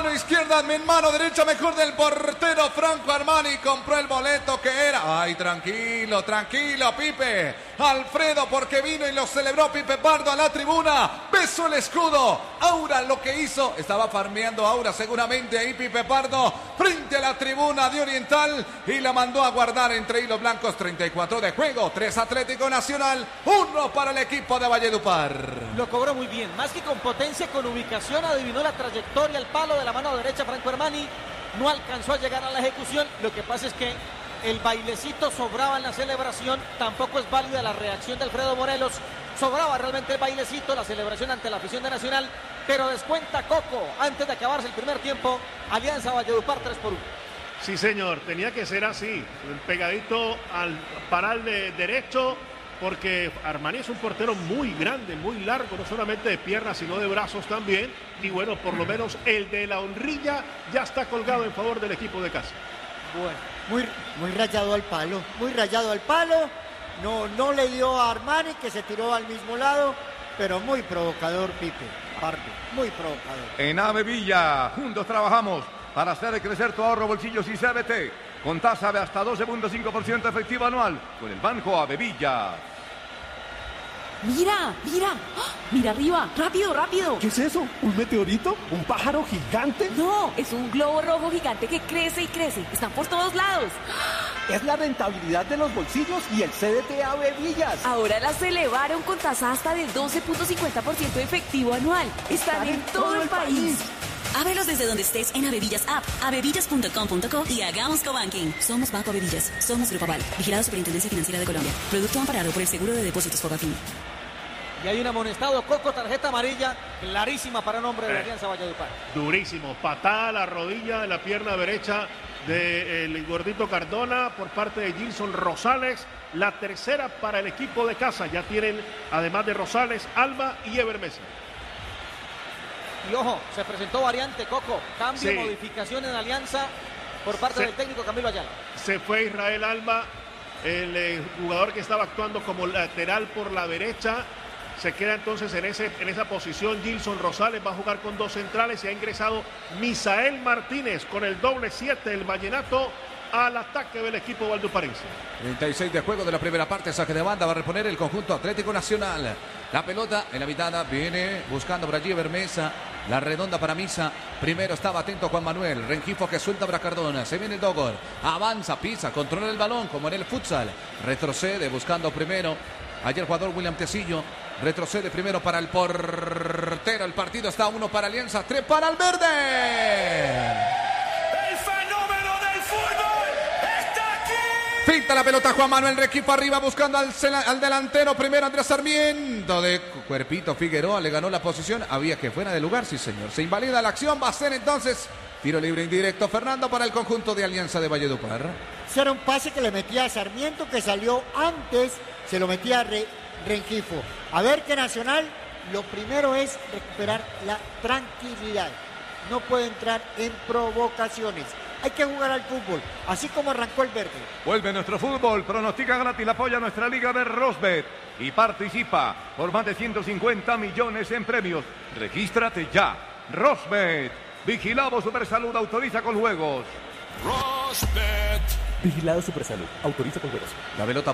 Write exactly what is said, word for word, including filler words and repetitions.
mano izquierda, en mano derecha, mejor del portero Franco Armani. Compró el boleto que era. Ay, tranquilo, tranquilo, Pipe. Alfredo, porque vino y lo celebró Pipe Pardo a la tribuna. Besó el escudo. Aura lo que hizo. Estaba farmeando Aura seguramente ahí Pipe Pardo. Frente a la tribuna de Oriental. Y la mandó a guardar entre hilos blancos. treinta y cuatro de juego. tres Atlético Nacional. uno para el equipo de Valledupar. Lo cobró muy bien. Más que con potencia, con ubicación. Adivinó la trayectoria, el palo de la mano derecha Franco Armani. No alcanzó a llegar a la ejecución. Lo que pasa es que el bailecito sobraba en la celebración. Tampoco es válida la reacción de Alfredo Morelos. Sobraba realmente el bailecito, la celebración ante la afición de Nacional. Pero descuenta Coco antes de acabarse el primer tiempo. Alianza Valledupar tres por uno. Sí, señor, tenía que ser así. Pegadito al paral de derecho, porque Armani es un portero muy grande, muy largo, no solamente de piernas, sino de brazos también. Y bueno, por lo menos el de la honrilla ya está colgado en favor del equipo de casa. Bueno, muy, muy rayado al palo, muy rayado al palo. No, no le dio a Armani, que se tiró al mismo lado, pero muy provocador Pipe Pardo, muy provocador. En Avevilla, juntos trabajamos para hacer crecer tu ahorro, bolsillos y C B T. Con tasa de hasta doce punto cinco por ciento efectivo anual con el Banco Avevilla. Mira, mira, ¡ah! Mira arriba, rápido, rápido. ¿Qué es eso? ¿Un meteorito? ¿Un pájaro gigante? No, es un globo rojo gigante que crece y crece. Están por todos lados. Es la rentabilidad de los bolsillos y el C D T Avevillas. Ahora las elevaron con tasa hasta del doce punto cincuenta por ciento efectivo anual. Están, Están en, en todo, todo el país. país. Ábrelos desde donde estés en Avevillas App, avevillas punto com punto co y hagamos cobanking. Somos Banco Avevillas, somos Grupo Aval, vigilado Superintendencia Financiera de Colombia. Producto amparado por el Seguro de Depósitos Fogafín. Y hay un amonestado, Coco, tarjeta amarilla, clarísima para nombre de la Alianza Valledupar. Durísimo, patada a la rodilla de la pierna derecha del gordito Cardona por parte de Gilson Rosales. La tercera para el equipo de casa. Ya tienen, además de Rosales, Alba y Ever Mesa. Y ojo, se presentó variante, Coco. Cambio, sí. Modificación en Alianza por parte se, del técnico Camilo Ayala. Se fue Israel Alba, el eh, jugador que estaba actuando como lateral por la derecha. Se queda entonces en, ese, en esa posición Gilson Rosales, va a jugar con dos centrales y ha ingresado Misael Martínez con el doble siete, el vallenato, al ataque del equipo valduparense. treinta y seis de juego de la primera parte, saque de banda, va a reponer el conjunto Atlético Nacional. La pelota en la mitad viene buscando por allí Vermesa, la redonda para Misa. Primero estaba atento Juan Manuel, Rengifo que suelta para Cardona, se viene el Dogor, avanza, pisa, controla el balón como en el futsal, retrocede buscando primero. Ayer jugador William Tecillo, retrocede primero para el portero. El partido está uno para Alianza, tres para el verde. El fenómeno del fútbol está aquí. Finta la pelota Juan Manuel, Requifo arriba buscando al, al delantero. Primero Andrés Sarmiento de cuerpito Figueroa, le ganó la posición. Había que fuera de lugar, sí señor. Se invalida la acción, va a ser entonces tiro libre indirecto, Fernando, para el conjunto de Alianza de Valledupar. Era un pase que le metía a Sarmiento, que salió antes, se lo metía a Re, Rengifo. A ver que Nacional, lo primero es recuperar la tranquilidad. No puede entrar en provocaciones. Hay que jugar al fútbol, así como arrancó el verde. Vuelve nuestro fútbol, pronostica gratis, apoya nuestra liga de Rosbet y participa por más de ciento cincuenta millones en premios. Regístrate ya. Rosbet, vigilado Supersalud, autoriza con juegos. Rosbet. Vigilado Supersalud, autoriza con juegos. La pelota